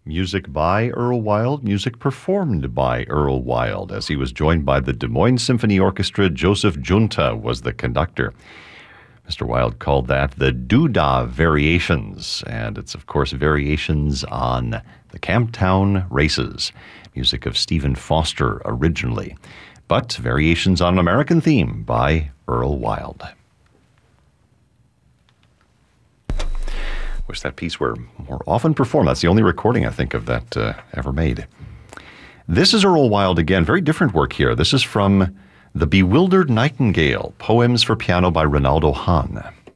Music by Earl Wild, music performed by Earl Wild. As he was joined by the Des Moines Symphony Orchestra, Joseph Junta was the conductor. Mr. Wild called that the Doodah Variations, and it's, of course, variations on the Camptown Races, music of Stephen Foster originally, but variations on an American theme by Earl Wild. Wish that piece were more often performed. That's the only recording, I think, of that ever made. This is Earl Wild again. Very different work here. This is from The Bewildered Nightingale, Poems for Piano by Ronaldo Hahn.